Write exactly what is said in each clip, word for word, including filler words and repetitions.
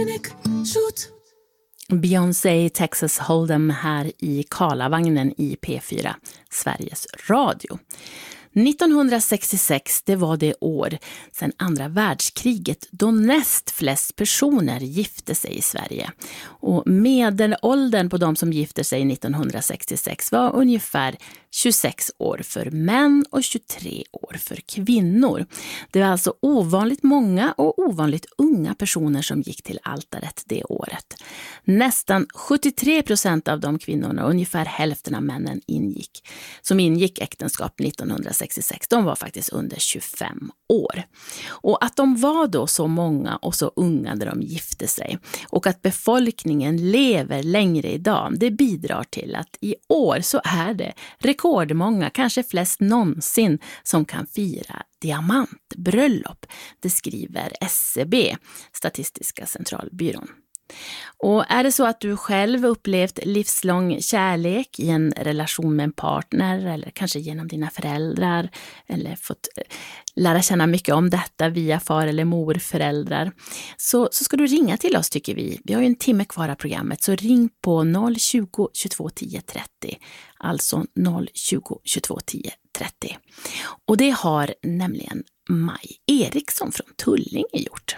Beyoncé Texas Hold'em här i Karlavagnen i P fyra, Sveriges Radio. nittonhundrasextiosex, det var det år sedan andra världskriget då näst flest personer gifte sig i Sverige. Och medelåldern på de som gifte sig nittonhundrasextiosex var ungefär tjugosex år för män och tjugotre år för kvinnor. Det var alltså ovanligt många och ovanligt unga personer som gick till altaret det året. Nästan sjuttiotre procent av de kvinnorna och ungefär hälften av männen ingick, som ingick äktenskap nittonhundrasextiosex, de var faktiskt under tjugofem år. Och att de var då så många och så unga när de gifte sig och att befolkningen lever längre idag, det bidrar till att i år så är det rekordmånga, kanske flest någonsin, som kan fira diamantbröllop. Det skriver S C B, Statistiska centralbyrån. Och är det så att du själv upplevt livslång kärlek i en relation med en partner eller kanske genom dina föräldrar eller fått lära känna mycket om detta via far- eller morföräldrar, så, så ska du ringa till oss, tycker vi. Vi har ju en timme kvar av programmet, så ring på noll tjugo, tjugotvå, tio, trettio, alltså noll tjugo, tjugotvå, tio, trettio. Och det har nämligen Maj Eriksson från Tullinge gjort.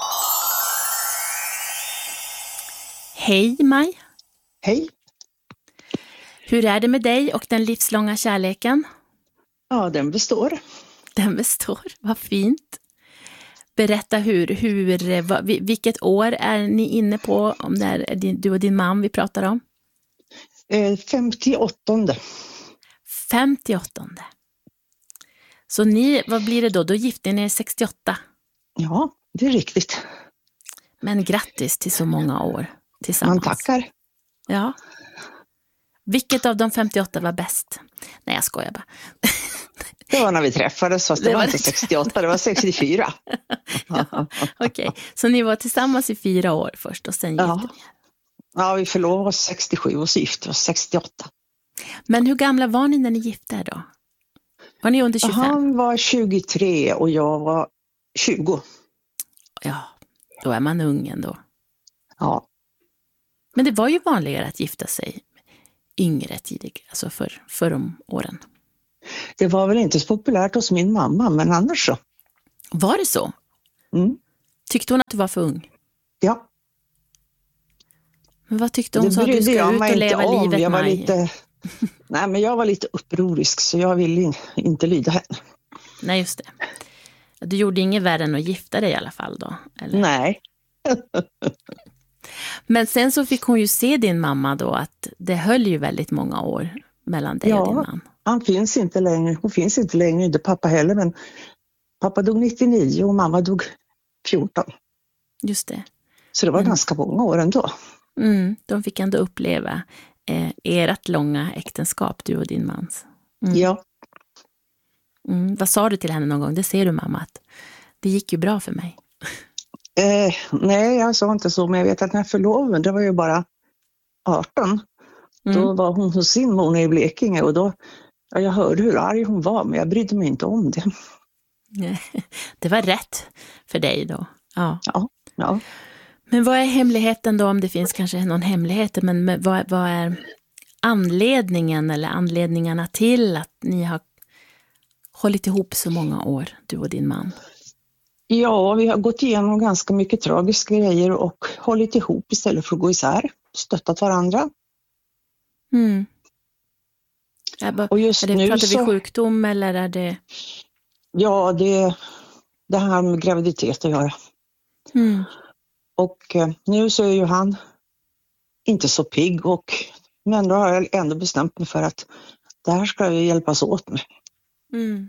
Hej Maj. Hej. Hur är det med dig och den livslånga kärleken? Ja, den består. Den består, vad fint. Berätta hur, hur vad, vilket år är ni inne på, om det är din, du och din man vi pratar om? Eh, femtioåttonde. femtioåttonde. Så ni, vad blir det då? Då gifte ni er sextioåtta. Ja, det är riktigt. Men grattis till så många år tillsammans. Man tackar. Ja. Vilket av de femtioåtta var bäst? Nej, jag skojar bara. Det var när vi träffades, fast det, det var, var inte sextioåtta, det var sextiofyra. Ja, okej, okay. Så ni var tillsammans i fyra år först och sen gifte ja. ni er? Ja, vi förlovade oss sextiosju och så gifte oss sextioåtta. Men hur gamla var ni när ni gifte er då? Var ni under tjugofem? Han var tjugotre och jag var tjugo. Ja, då är man ung ändå. Ja. Men det var ju vanligare att gifta sig yngre tidigare, alltså för, för om åren. Det var väl inte så populärt hos min mamma, men annars så. Var det så? Mm. Tyckte hon att du var för ung? Ja. Men vad tyckte hon? Så att du ska ut och leva om. livet, jag var Maj? lite, Nej, men jag var lite upprorisk, så jag ville inte lyda henne. Nej, just det. Du gjorde inget värre än att gifta dig i alla fall då? Eller? Nej. Men sen så fick hon ju se din mamma då, att det höll ju väldigt många år mellan dig ja, och din man. Han finns inte längre. Hon finns inte längre, inte pappa heller, men pappa dog nittionio och mamma dog fjorton. Just det. Så det var mm. ganska många år ändå. Mm, de fick ändå uppleva eh, ert långa äktenskap, du och din mans. Mm. Ja. Mm, vad sa du till henne någon gång? Det ser du, mamma, att det gick ju bra för mig. Eh, nej, jag sa inte så, men jag vet att när förloven, det var ju bara arton. Mm. Då var hon hos sin mor i Blekinge och då, ja, jag hörde hur arg hon var, men jag brydde mig inte om det. Det var rätt för dig då. Ja. Ja, ja. Men vad är hemligheten då, om det finns kanske någon hemlighet, men vad, vad är anledningen eller anledningarna till att ni har hållit ihop så många år, du och din man? Ja, vi har gått igenom ganska mycket tragiska grejer och hållit ihop istället för att gå isär. Stöttat varandra. Mm. Bara, och just är det, nu pratar så, vi sjukdom eller är det... Ja, det, det här med graviditet att göra. Mm. Och eh, nu så är ju han inte så pigg, och, men då har jag ändå bestämt mig för att det här ska vi hjälpas åt med. Mm.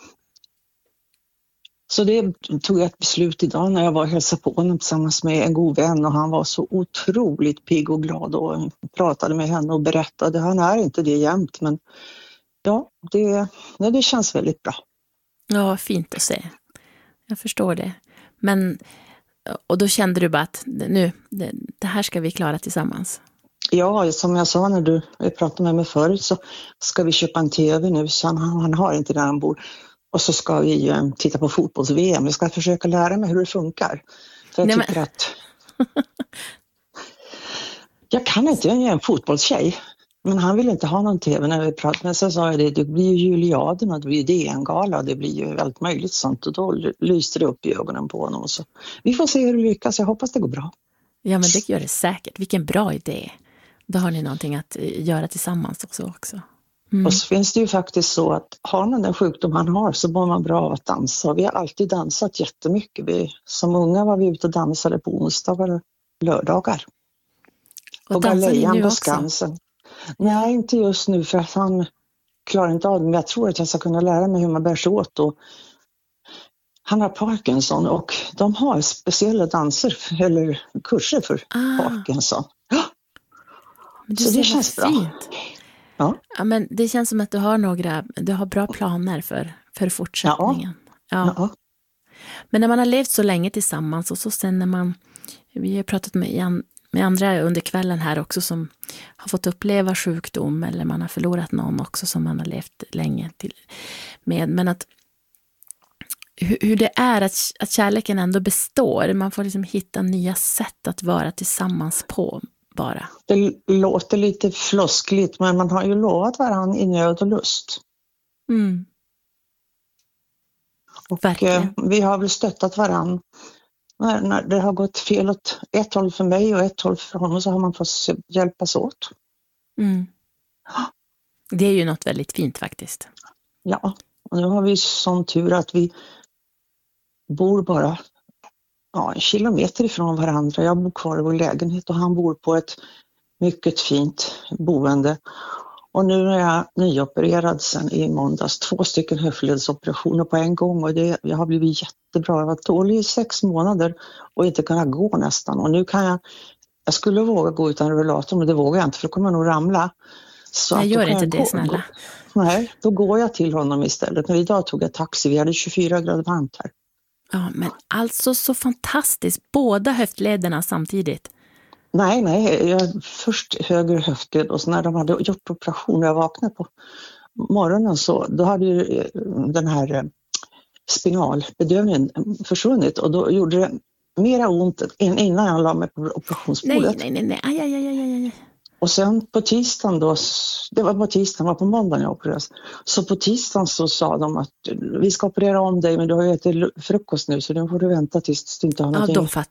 Så det tog jag ett beslut idag när jag var och hälsade på honom tillsammans med en god vän, och han var så otroligt pigg och glad och pratade med henne och berättade. Han är inte det jämt, men ja, det, ja, det känns väldigt bra. Ja, fint att se. Jag förstår det. Men, och då kände du bara att nu, det, det här ska vi klara tillsammans. Ja, som jag sa när du pratade med mig förut, så ska vi köpa en tv nu, så han, han har inte där han bor. Och så ska vi titta på fotbolls-V M. Jag ska försöka lära mig hur det funkar. För jag Nej, tycker men... att Jag kan inte, jag är en fotbollstjej. Men han vill inte ha någon tv när vi pratar. Men så sa jag det, det blir ju Juliaden och det blir D N-gala. Det blir ju väldigt möjligt sånt. Och då lyste det upp i ögonen på honom. Och så. Vi får se hur det lyckas. Jag hoppas det går bra. Ja, men det gör det säkert. Vilken bra idé. Då har ni någonting att göra tillsammans också. också. Mm. Och så finns det ju faktiskt så att har man den sjukdom han har så mår man bra av att dansa. Vi har alltid dansat jättemycket. Vi, som unga var vi ute och dansade på onsdagar och lördagar. Och dansar ni nu också? Skansen. Nej, inte just nu för att han klarar inte av det. Men jag tror att jag ska kunna lära mig hur man bär sig åt. Och han har Parkinson och de har speciella danser eller kurser för ah. Parkinson. Ja. Men så det känns bra. Fint. Ja. Ja, men det känns som att du har några, du har bra planer för, för fortsättningen. Ja. Ja. Ja. Men när man har levt så länge tillsammans och så sen när man, vi har pratat med, med andra under kvällen här också som har fått uppleva sjukdom eller man har förlorat någon också som man har levt länge till med. Men att hur, hur det är att, att kärleken ändå består. Man får liksom hitta nya sätt att vara tillsammans på. Bara. Det låter lite floskligt men man har ju lovat varandra i nöd och lust. Mm. Och eh, vi har väl stöttat varandra. När, när det har gått fel åt ett håll för mig och ett håll för honom så har man fått hjälpas åt. Mm. Det är ju något väldigt fint faktiskt. Ja, och nu har vi sån tur att vi bor bara ja, en kilometer ifrån varandra. Jag bor kvar i vår lägenhet och han bor på ett mycket fint boende. Och nu är jag nyopererad sen i måndags. Två stycken höftledsoperationer på en gång och det, jag har blivit jättebra. Jag var dålig i sex månader och inte kunna gå nästan. Och nu kan jag, jag skulle våga gå utan rullator men det vågar jag inte för då kommer jag nog ramla. Så jag gör inte jag det gå, snälla. Gå, nej, då går jag till honom istället. Men idag tog jag taxi, vi hade tjugofyra grader varmt här. Ja, men alltså så fantastiskt. Båda höftlederna samtidigt. Nej, nej. Jag, först höger höftled och så när de hade gjort operation och jag vaknade på morgonen så då hade ju den här spinalbedövningen försvunnit och då gjorde det mera ont än innan jag la mig på operationsbordet. Nej, nej, nej. Aj, aj, aj, aj, aj. Och sen på tisdagen då, det var på tisdagen, var på måndagen jag opererades. Så på tisdagen så sa de att vi ska operera om dig men du har ju ätit frukost nu så nu får du vänta tills du inte har någonting. Ja, då fattar